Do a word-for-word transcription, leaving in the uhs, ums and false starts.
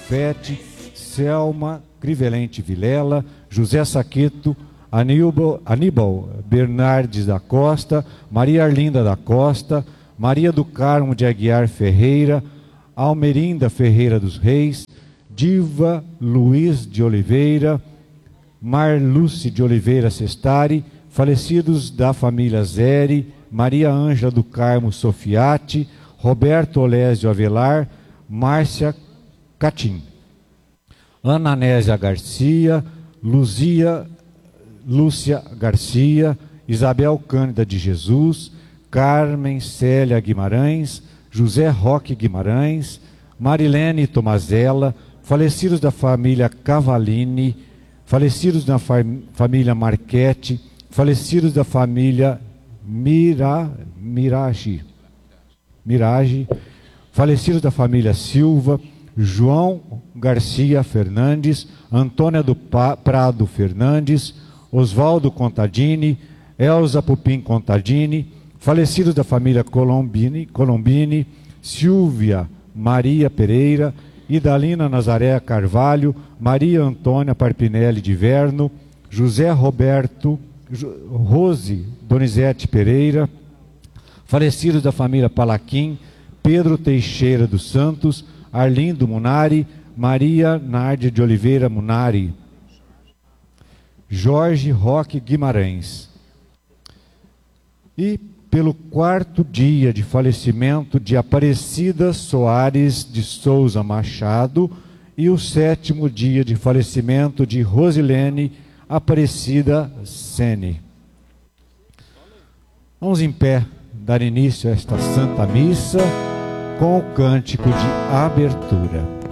Confete, Selma Crivelente Vilela, José Saqueto, Aníbal, Aníbal Bernardes da Costa, Maria Arlinda da Costa, Maria do Carmo de Aguiar Ferreira, Almerinda Ferreira dos Reis, Diva Luiz de Oliveira, Marluce de Oliveira Sestari, falecidos da família Zeri, Maria Ângela do Carmo Sofiati, Roberto Olésio Avelar, Márcia Catim, Ana Anésia Garcia, Luzia, Lúcia Garcia, Isabel Cândida de Jesus, Carmen Célia Guimarães, José Roque Guimarães, Marilene Tomazella, falecidos da família Cavalini, falecidos da fam família Marchetti, falecidos da família Mira, Mirage, Mirage, falecidos da família Silva, João Garcia Fernandes, Antônia do pa Prado Fernandes, Oswaldo Contadini, Elza Pupim Contadini, falecidos da família Colombini, Colombini, Silvia Maria Pereira, Idalina Nazaré Carvalho, Maria Antônia Parpinelli de Verno, José Roberto, Rose Donizete Pereira, falecidos da família Palaquim, Pedro Teixeira dos Santos, Arlindo Munari, Maria Nádia de Oliveira Munari, Jorge Roque Guimarães. E pelo quarto dia de falecimento de Aparecida Soares de Souza Machado e o sétimo dia de falecimento de Rosilene Aparecida Sene. Vamos em pé dar início a esta Santa Missa com o cântico de abertura.